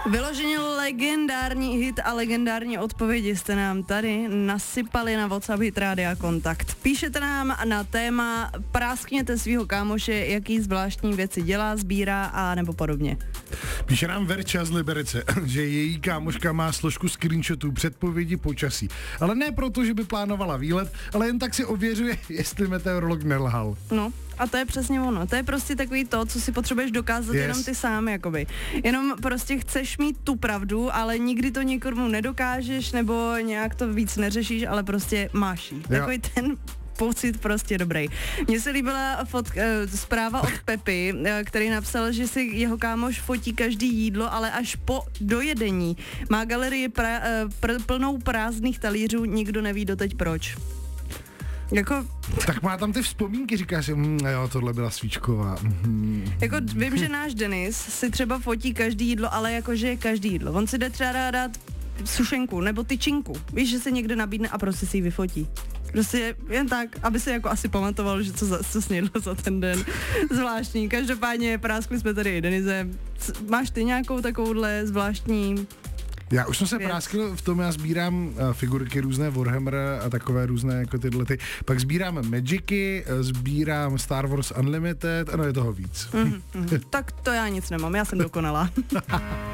Vyloženě legendární hit a legendární odpovědi jste nám tady nasypali na WhatsApp Hit Rádia Kontakt. Píšete nám na téma práskněte svýho kámoše, jaký zvláštní věci dělá, sbírá a nebo podobně. Píše nám Verča z Liberce, že její kámoška má složku screenshotů předpovědi počasí. Ale ne proto, že by plánovala výlet, ale jen tak si ověřuje, jestli meteorolog nelhal. No, a to je přesně ono. To je prostě takový to, co si potřebuješ dokázat jenom ty sám, jakoby. Jenom prostě chceš mít tu pravdu, ale nikdy to nikomu nedokážeš, nebo nějak to víc neřešíš, ale prostě máš jí. Takový ten pocit prostě dobrý. Mně se líbila zpráva od Pepy, který napsal, že si jeho kámoš fotí každý jídlo, ale až po dojedení. Má galerii plnou prázdných talířů, nikdo neví doteď proč. Jako... Tak má tam ty vzpomínky, říkáš, jo, tohle byla svíčková. Jako vím, že náš Denis si třeba fotí každý jídlo, ale jakože je každý jídlo. On si jde třeba dát sušenku nebo tyčinku. Víš, že se někde nabídne a prostě si ji vyfotí. Prostě jen tak, aby si jako asi pamatoval, že co snědl za ten den. Zvláštní. Každopádně práskli jsme tady i Denize. Máš ty nějakou takovouhle zvláštní... Já už jsem se práskl v tom, já sbírám figurky různé Warhammer a takové různé jako tyhle ty. Pak sbírám Magicy, sbírám Star Wars Unlimited, ano, je toho víc. Tak to já nic nemám, já jsem dokonalá.